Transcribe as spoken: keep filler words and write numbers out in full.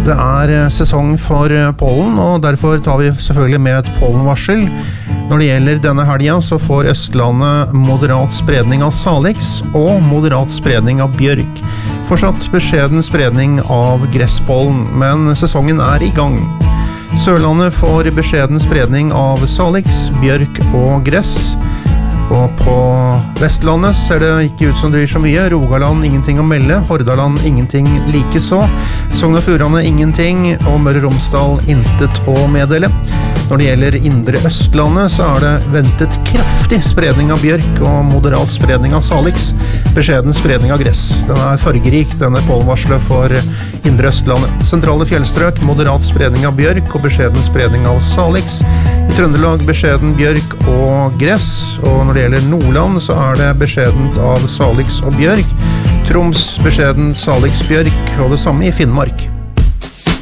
Det er sesong for pollen, og derfor tar vi selvfølgelig med et pollenvarsel. Når det gjelder denne helgen, så får Østlandet moderat spredning av salix og moderat spredning av bjørk. Fortsatt beskjeden spredning av gresspollen, men sesongen er i gang. Sørlandet får beskjeden spredning av salix, bjørk og gress. Og på Vestlandet ser det ikke ut som det blir så mye. Rogaland ingenting å melde, Hordaland ingenting like så. Sogn og Fjordane ingenting, og Møre og Romsdal intet å meddele. Når det gjelder indre Østlandet så er det ventet kraftig spredning av bjørk og moderat spredning av salix, beskjeden spredning av gress. Den er fargerik, denne pollenvarselet for indre Østlandet. Sentrale fjellstrøk, moderat spredning av bjørk og beskjeden spredning av salix. I Trøndelag beskjeden bjørk og gress, og når det gjelder Nordland så er det beskjedent av salix og bjørk. Troms beskjeden salix bjørk, og det samme i Finnmark.